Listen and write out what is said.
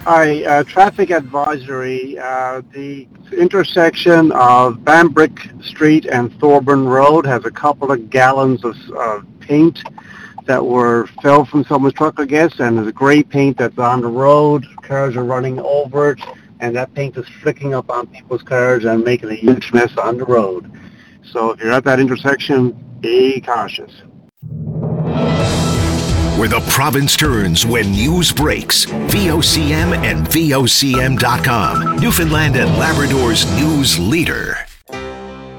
Hi, traffic advisory. The intersection of Bambrick Street and Thorburn Road has a couple of gallons of paint that fell from someone's truck, I guess, and there's a gray paint that's on the road. Cars are running over it, and that paint is flicking up on people's cars and making a huge mess on the road. So if you're at that intersection, be cautious. Where the province turns when news breaks. VOCM and VOCM.com. Newfoundland and Labrador's news leader.